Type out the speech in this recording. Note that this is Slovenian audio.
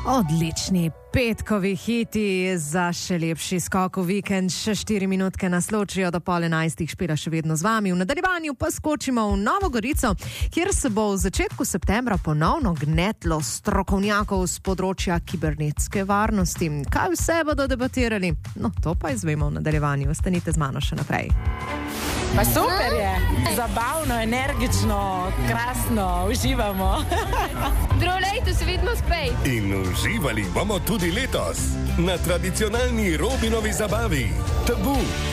Odlični petkovi hiti za še lepši skok v vikend, še 4 minutke nas ločijo do 10:30, Špela še vedno z vami. V nadaljevanju pa skočimo v Novo Gorico, kjer se bo v začetku septembra ponovno gnetlo strokovnjakov z področja kibernetske varnosti. Kaj vse bodo debatirali? No, to pa izvemo v nadaljevanju. Ostanite z mano še naprej. Pa super je, zabavno, energično, krasno, uživamo. Drugo leto se vidimo spet. In uživali bomo tudi letos na tradicionalni Robinovi zabavi. Tabu